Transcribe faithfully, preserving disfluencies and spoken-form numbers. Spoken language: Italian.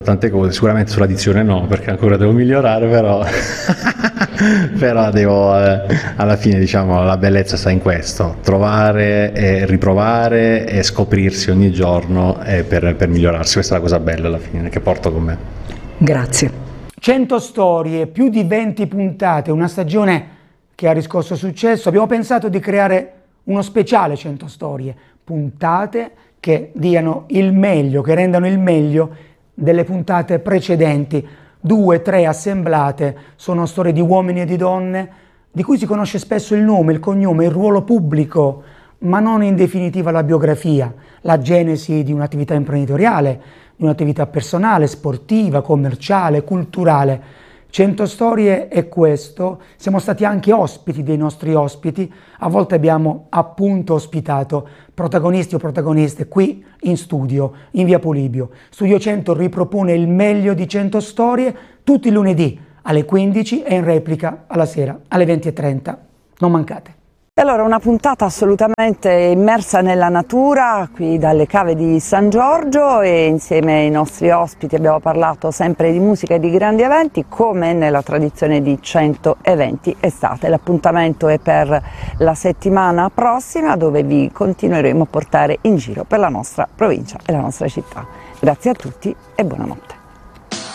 Tante cose, sicuramente sulla dizione no, perché ancora devo migliorare, però, però devo, eh, alla fine diciamo la bellezza sta in questo, trovare e riprovare e scoprirsi ogni giorno eh, per, per migliorarsi, questa è la cosa bella alla fine che porto con me. Grazie. cento storie, più di venti puntate, una stagione che ha riscosso successo. Abbiamo pensato di creare uno speciale cento storie, puntate che diano il meglio, che rendano il meglio delle puntate precedenti. Due, tre assemblate, sono storie di uomini e di donne di cui si conosce spesso il nome, il cognome, il ruolo pubblico, ma non in definitiva la biografia, la genesi di un'attività imprenditoriale, di un'attività personale, sportiva, commerciale, culturale. cento storie è questo, siamo stati anche ospiti dei nostri ospiti, a volte abbiamo appunto ospitato protagonisti o protagoniste qui in studio, in via Polibio. Studio cento ripropone il meglio di cento storie tutti i lunedì alle quindici e in replica alla sera alle venti e trenta. Non mancate. Allora, una puntata assolutamente immersa nella natura, qui dalle cave di San Giorgio, e insieme ai nostri ospiti abbiamo parlato sempre di musica e di grandi eventi, come nella tradizione di cento eventi estate. L'appuntamento è per la settimana prossima, dove vi continueremo a portare in giro per la nostra provincia e la nostra città. Grazie a tutti e buonanotte.